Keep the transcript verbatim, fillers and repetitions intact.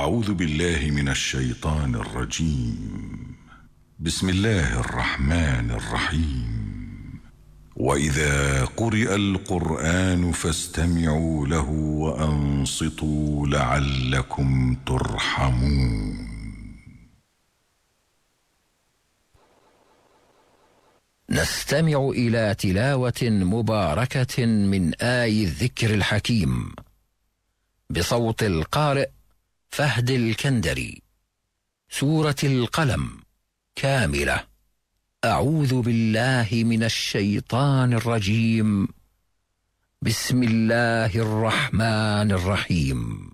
أعوذ بالله من الشيطان الرجيم. بسم الله الرحمن الرحيم. وإذا قرئ القرآن فاستمعوا له وأنصتوا لعلكم ترحمون. نستمع إلى تلاوة مباركة من آي الذكر الحكيم بصوت القارئ فهد الكندري. سورة القلم كاملة. أعوذ بالله من الشيطان الرجيم. بسم الله الرحمن الرحيم.